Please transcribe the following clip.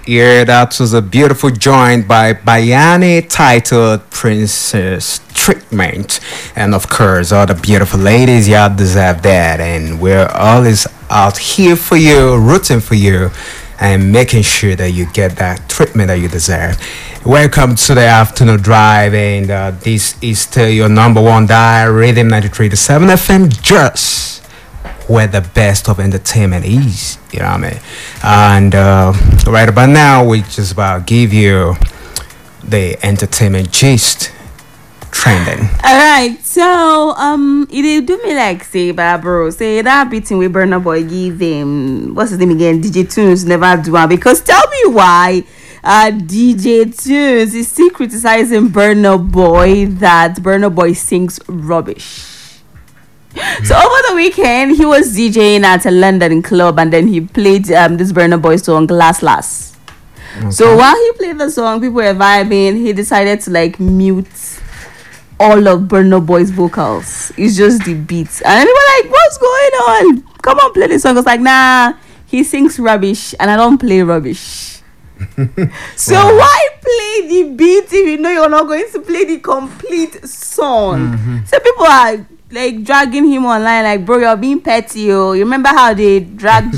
Yeah, that was a beautiful joint by Bayani titled Princess Treatment. And of course, all the beautiful ladies, y'all deserve that. And we're always out here for you, rooting for you, and making sure that you get that treatment that you deserve. Welcome to the afternoon drive, and this is still your number one dial, Rhythm 93 to 7 FM, just where the best of entertainment is. You know what I mean? And right about now, we just about give you the entertainment gist trending. All right, so it did do me like say, bro, say that beating with Burna Boy give him what's his name again? DJ Tunes never do one, because tell me why. DJ Tunes is still criticizing Burna Boy that Burna Boy sings rubbish. So over the weekend, he was DJing at a London club, and then he played this Burna Boy song Last Last. Okay. So while he played the song, people were vibing. He decided to like mute all of Burna Boy's vocals. It's just the beats, and they were like, "What's going on? Come on, play the song." I was like, "Nah, he sings rubbish, and I don't play rubbish." So wow. Why play the beat if you know you're not going to play the complete song? Mm-hmm. So people are like dragging him online, like, bro, you're being petty. You remember how they dragged